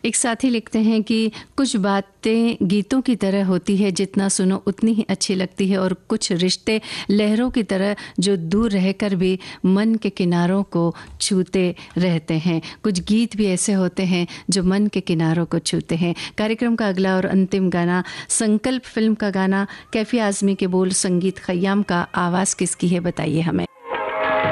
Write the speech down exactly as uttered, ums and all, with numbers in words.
एक साथी लिखते हैं कि कुछ बातें गीतों की तरह होती है, जितना सुनो उतनी ही अच्छी लगती है, और कुछ रिश्ते लहरों की तरह जो दूर रहकर भी मन के किनारों को छूते रहते हैं। कुछ गीत भी ऐसे होते हैं जो मन के किनारों को छूते हैं। कार्यक्रम का अगला और अंतिम गाना संकल्प फिल्म का गाना, कैफी आजमी के बोल, संगीत खय्याम का, आवाज़ किसकी है बताइए हमें।